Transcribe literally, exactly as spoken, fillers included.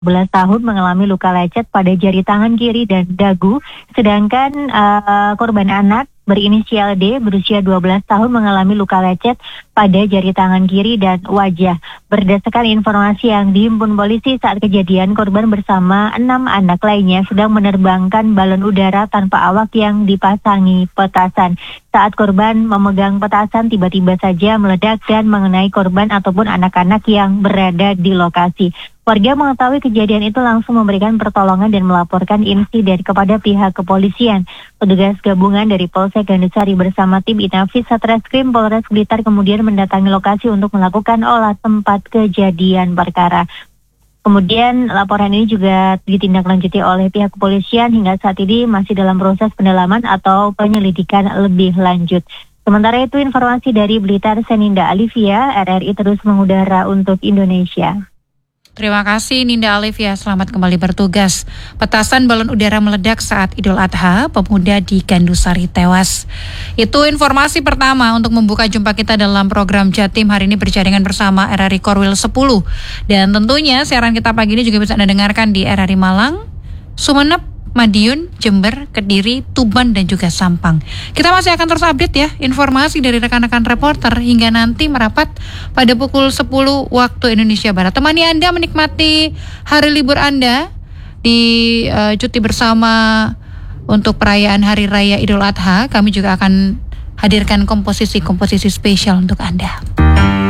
sebelas tahun mengalami luka lecet pada jari tangan kiri dan dagu, sedangkan uh, korban anak berinisial D berusia dua belas tahun mengalami luka lecet pada jari tangan kiri dan wajah. Berdasarkan informasi yang dihimpun polisi saat kejadian, korban bersama enam anak lainnya sedang menerbangkan balon udara tanpa awak yang dipasangi petasan. Saat korban memegang petasan, tiba-tiba saja meledak dan mengenai korban ataupun anak-anak yang berada di lokasi. Warga mengetahui kejadian itu langsung memberikan pertolongan dan melaporkan insiden kepada pihak kepolisian. Petugas gabungan dari Polsek Gandusari bersama tim Inafis Satreskrim Polres Blitar kemudian mendatangi lokasi untuk melakukan olah tempat kejadian perkara. Kemudian laporan ini juga ditindaklanjuti oleh pihak kepolisian, hingga saat ini masih dalam proses pendalaman atau penyelidikan lebih lanjut. Sementara itu, informasi dari Blitar, Seninda Alivia, R R I terus mengudara untuk Indonesia. Terima kasih Ninda Alivia, selamat kembali bertugas. Petasan balon udara meledak saat Idul Adha, pemuda di Gandusari tewas. Itu informasi pertama untuk membuka jumpa kita dalam program Jatim hari ini berjaringan bersama R R I Korwil sepuluh. Dan tentunya siaran kita pagi ini juga bisa Anda dengarkan di R R I Malang, Sumeneb, Madiun, Jember, Kediri, Tuban, dan juga Sampang. Kita masih akan terus update ya informasi dari rekan-rekan reporter hingga nanti merapat pada pukul sepuluh waktu Indonesia Barat. Temani Anda menikmati hari libur Anda di uh, cuti bersama untuk perayaan Hari Raya Idul Adha. Kami juga akan hadirkan komposisi-komposisi spesial untuk Anda.